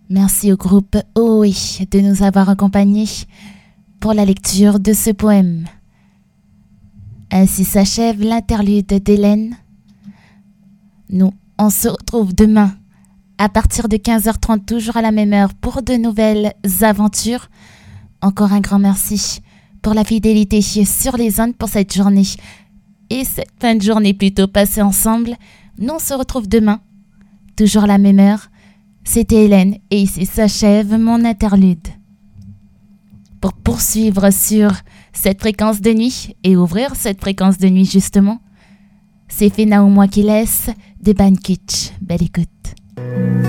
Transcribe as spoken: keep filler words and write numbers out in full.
Merci au groupe O E de nous avoir accompagnés pour la lecture de ce poème. Ainsi s'achève l'interlude d'Hélène. Nous, on se retrouve demain à partir de quinze heures trente, toujours à la même heure, pour de nouvelles aventures. Encore un grand merci pour la fidélité sur les ondes pour cette journée et cette fin de journée plutôt passée ensemble. Nous, on se retrouve demain, toujours à la même heure. C'était Hélène et ici s'achève mon interlude. Pour poursuivre sur cette fréquence de nuit et ouvrir cette fréquence de nuit justement, c'est Fena ou moi qui laisse des Ban Kitsch. Belle écoute.